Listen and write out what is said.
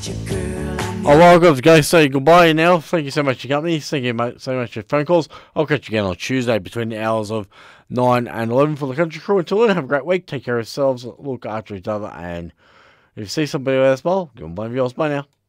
Oh, well, I've got to go say goodbye now. Thank you so much for your company. Thank you so much for your phone calls. I'll catch you again on Tuesday between the hours of 9 and 11 for the country crew. Until then, have a great week. Take care of yourselves. Look after each other. And if you see somebody with a smile, give them one of yours. Bye now.